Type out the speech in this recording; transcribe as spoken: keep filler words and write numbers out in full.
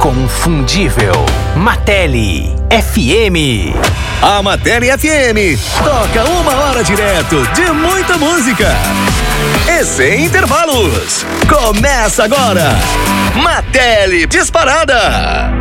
inconfundível. Martelli F M. A Martelli F M toca uma hora direto de muita música e sem intervalos. Começa agora, Martelli Disparada.